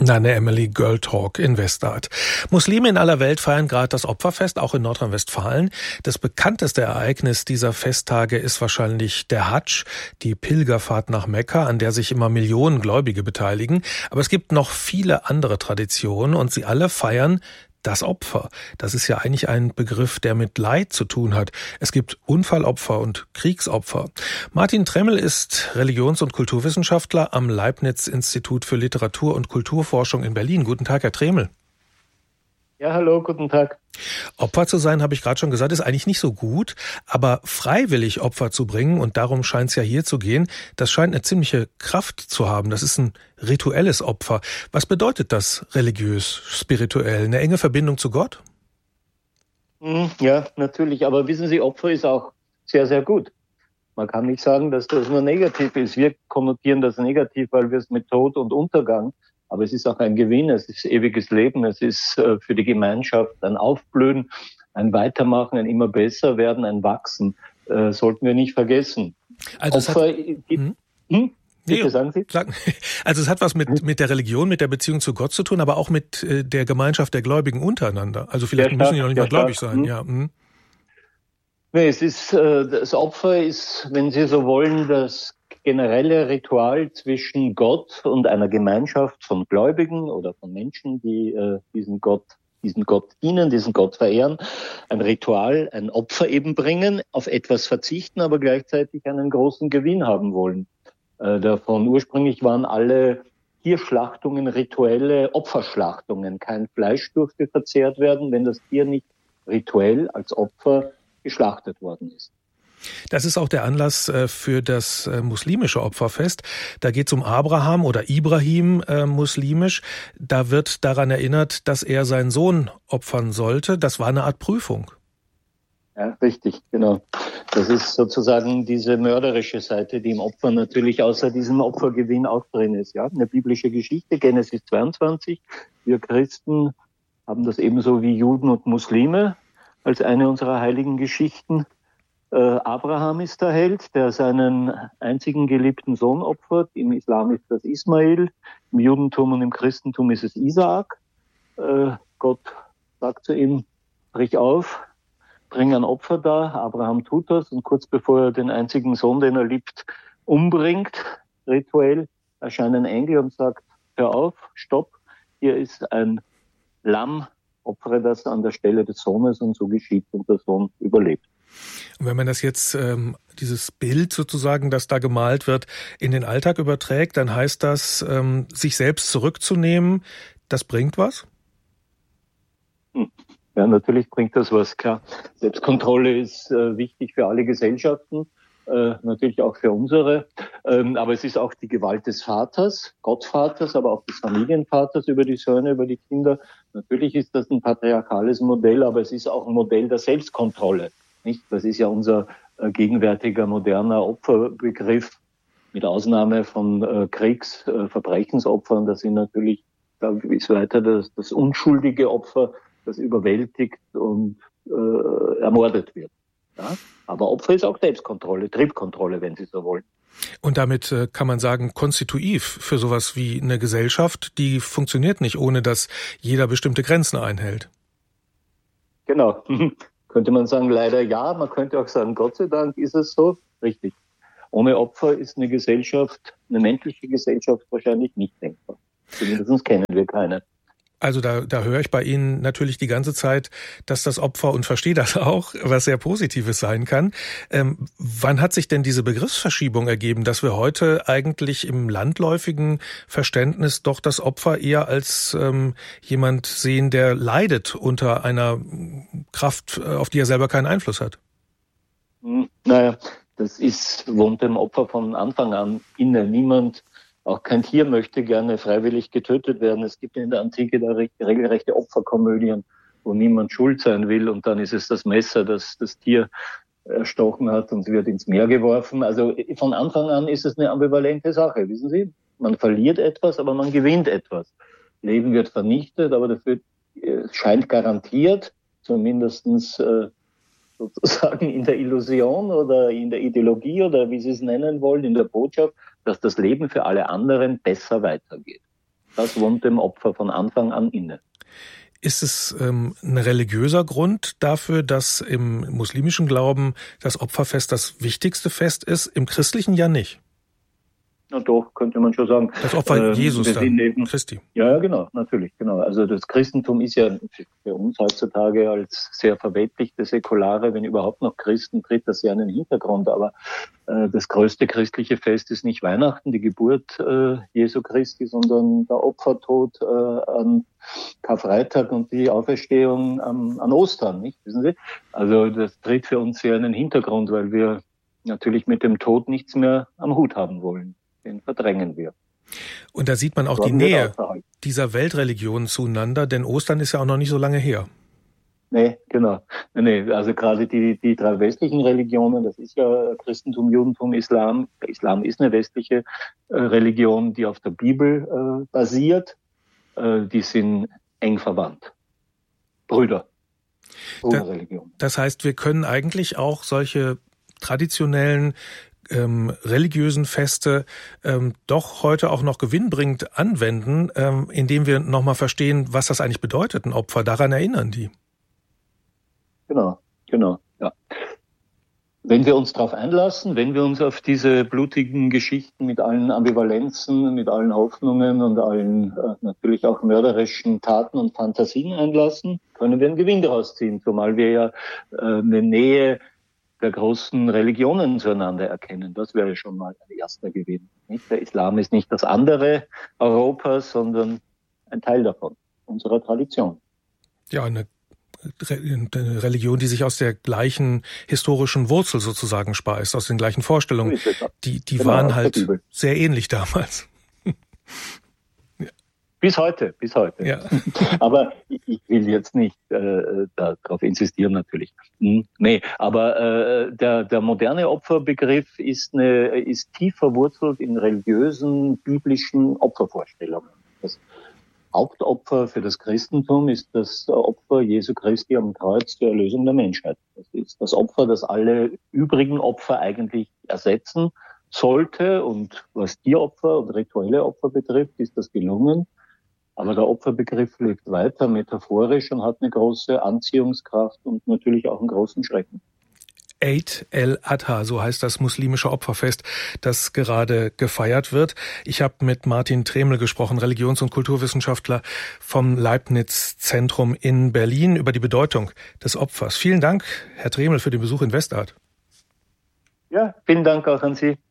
Nane Emily, Girl Talk in Westart. Muslime in aller Welt feiern gerade das Opferfest, auch in Nordrhein-Westfalen. Das bekannteste Ereignis dieser Festtage ist wahrscheinlich der Hadsch, die Pilgerfahrt nach Mekka, an der sich immer Millionen Gläubige beteiligen. Aber es gibt noch viele andere Traditionen und sie alle feiern das Opfer. Das ist ja eigentlich ein Begriff, der mit Leid zu tun hat. Es gibt Unfallopfer und Kriegsopfer. Martin Tremmel ist Religions- und Kulturwissenschaftler am Leibniz-Institut für Literatur- und Kulturforschung in Berlin. Guten Tag, Herr Tremmel. Ja, hallo, guten Tag. Opfer zu sein, habe ich gerade schon gesagt, ist eigentlich nicht so gut, aber freiwillig Opfer zu bringen, und darum scheint es ja hier zu gehen, das scheint eine ziemliche Kraft zu haben. Das ist ein rituelles Opfer. Was bedeutet das religiös, spirituell? Eine enge Verbindung zu Gott? Ja, natürlich, aber wissen Sie, Opfer ist auch sehr, sehr gut. Man kann nicht sagen, dass das nur negativ ist. Wir konnotieren das negativ, weil wir es mit Tod und Untergang, aber es ist auch ein Gewinn, es ist ewiges Leben, es ist für die Gemeinschaft ein Aufblühen, ein Weitermachen, ein immer besser werden, ein Wachsen. Sollten wir nicht vergessen. Also Opfer Bitte, sagen Sie? Also es hat was mit der Religion, mit der Beziehung zu Gott zu tun, aber auch mit der Gemeinschaft der Gläubigen untereinander. Also vielleicht müssen die noch nicht mal gläubig sein. Ja. Nee, es ist, das Opfer ist, wenn Sie so wollen, das generelle Ritual zwischen Gott und einer Gemeinschaft von Gläubigen oder von Menschen, die diesen Gott dienen, diesen Gott verehren. Ein Ritual, ein Opfer eben bringen, auf etwas verzichten, aber gleichzeitig einen großen Gewinn haben wollen. Davon ursprünglich waren alle Tierschlachtungen rituelle Opferschlachtungen. Kein Fleisch durfte verzehrt werden, wenn das Tier nicht rituell als Opfer geschlachtet worden ist. Das ist auch der Anlass für das muslimische Opferfest. Da geht es um Abraham oder Ibrahim muslimisch. Da wird daran erinnert, dass er seinen Sohn opfern sollte. Das war eine Art Prüfung. Ja, richtig, genau. Das ist sozusagen diese mörderische Seite, die im Opfer natürlich außer diesem Opfergewinn auch drin ist. Ja, eine biblische Geschichte, Genesis 22. Wir Christen haben das ebenso wie Juden und Muslime als eine unserer heiligen Geschichten. Abraham ist der Held, der seinen einzigen geliebten Sohn opfert. Im Islam ist das Ismail, im Judentum und im Christentum ist es Isaak. Gott sagt zu ihm, brich auf, bring ein Opfer dar. Abraham tut das und kurz bevor er den einzigen Sohn, den er liebt, umbringt, rituell, erscheint ein Engel und sagt, hör auf, stopp, hier ist ein Lamm, opfere das an der Stelle des Sohnes, und so geschieht und der Sohn überlebt. Und wenn man das jetzt, dieses Bild sozusagen, das da gemalt wird, in den Alltag überträgt, dann heißt das, sich selbst zurückzunehmen, das bringt was? Ja, natürlich bringt das was, klar. Selbstkontrolle ist wichtig für alle Gesellschaften, natürlich auch für unsere. Aber es ist auch die Gewalt des Vaters, Gottvaters, aber auch des Familienvaters über die Söhne, über die Kinder. Natürlich ist das ein patriarchales Modell, aber es ist auch ein Modell der Selbstkontrolle. Nicht? Das ist ja unser gegenwärtiger moderner Opferbegriff, mit Ausnahme von Verbrechensopfern. Das sind natürlich, bis weiter das unschuldige Opfer, das überwältigt und ermordet wird. Ja? Aber Opfer ist auch Selbstkontrolle, Triebkontrolle, wenn Sie so wollen. Und damit kann man sagen, konstitutiv für sowas wie eine Gesellschaft, die funktioniert nicht, ohne dass jeder bestimmte Grenzen einhält. Genau. Könnte man sagen, leider ja. Man könnte auch sagen, Gott sei Dank ist es so. Richtig. Ohne Opfer ist eine Gesellschaft, eine menschliche Gesellschaft wahrscheinlich nicht denkbar. Zumindest kennen wir keine. Also da höre ich bei Ihnen natürlich die ganze Zeit, dass das Opfer, und verstehe das auch, was sehr Positives sein kann. Wann hat sich denn diese Begriffsverschiebung ergeben, dass wir heute eigentlich im landläufigen Verständnis doch das Opfer eher als jemand sehen, der leidet unter einer Kraft, auf die er selber keinen Einfluss hat? Naja, wohnt dem Opfer von Anfang an inne. Niemand, auch kein Tier möchte gerne freiwillig getötet werden. Es gibt in der Antike da regelrechte Opferkomödien, wo niemand schuld sein will, und dann ist es das Messer, das das Tier erstochen hat, und wird ins Meer geworfen. Also von Anfang an ist es eine ambivalente Sache, wissen Sie? Man verliert etwas, aber man gewinnt etwas. Leben wird vernichtet, aber dafür scheint garantiert, zumindestens sozusagen in der Illusion oder in der Ideologie oder wie Sie es nennen wollen, in der Botschaft, dass das Leben für alle anderen besser weitergeht. Das wohnt dem Opfer von Anfang an inne. Ist es ein religiöser Grund dafür, dass im muslimischen Glauben das Opferfest das wichtigste Fest ist, im christlichen ja nicht? Na doch, könnte man schon sagen. Das Opfer Jesus dann, Christi. Ja, genau, natürlich, genau. Also das Christentum ist ja für uns heutzutage als sehr verweltlichte, säkulare, wenn überhaupt noch Christen, tritt das ja in den Hintergrund. Aber das größte christliche Fest ist nicht Weihnachten, die Geburt Jesu Christi, sondern der Opfertod an Karfreitag und die Auferstehung an Ostern, nicht? Wissen Sie? Also das tritt für uns sehr in den Hintergrund, weil wir natürlich mit dem Tod nichts mehr am Hut haben wollen. Den verdrängen wir. Und da sieht man auch die Nähe dieser Weltreligionen zueinander, denn Ostern ist ja auch noch nicht so lange her. Nee, genau. Nee, also gerade die drei westlichen Religionen, das ist ja Christentum, Judentum, Islam. Der Islam ist eine westliche Religion, die auf der Bibel basiert. Die sind eng verwandt. Bruderreligion. Das heißt, wir können eigentlich auch solche traditionellen religiösen Feste doch heute auch noch gewinnbringend anwenden, indem wir nochmal verstehen, was das eigentlich bedeutet, ein Opfer. Daran erinnern die. Genau, ja. Wenn wir uns darauf einlassen, wenn wir uns auf diese blutigen Geschichten mit allen Ambivalenzen, mit allen Hoffnungen und allen natürlich auch mörderischen Taten und Fantasien einlassen, können wir einen Gewinn daraus ziehen, zumal wir ja eine Nähe der großen Religionen zueinander erkennen. Das wäre schon mal ein erster Gewinn. Nicht? Der Islam ist nicht das andere Europas, sondern ein Teil davon, unserer Tradition. Ja, eine Religion, die sich aus der gleichen historischen Wurzel sozusagen speist, aus den gleichen Vorstellungen. Die genau, waren halt sehr ähnlich damals. Bis heute. Ja. Aber ich will jetzt nicht darauf insistieren natürlich. Nee, aber der moderne Opferbegriff ist tief verwurzelt in religiösen, biblischen Opfervorstellungen. Das Hauptopfer für das Christentum ist das Opfer Jesu Christi am Kreuz zur Erlösung der Menschheit. Das ist das Opfer, das alle übrigen Opfer eigentlich ersetzen sollte. Und was Tieropfer und rituelle Opfer betrifft, ist das gelungen. Aber der Opferbegriff lebt weiter metaphorisch und hat eine große Anziehungskraft und natürlich auch einen großen Schrecken. Eid el-Adha, so heißt das muslimische Opferfest, das gerade gefeiert wird. Ich habe mit Martin Tremel gesprochen, Religions- und Kulturwissenschaftler vom Leibniz-Zentrum in Berlin, über die Bedeutung des Opfers. Vielen Dank, Herr Tremel, für den Besuch in Westart. Ja, vielen Dank auch an Sie.